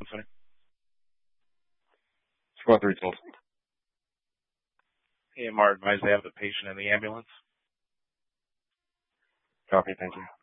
Center. Squad 312. AMR advised they have the patient in the ambulance. Copy, thank you.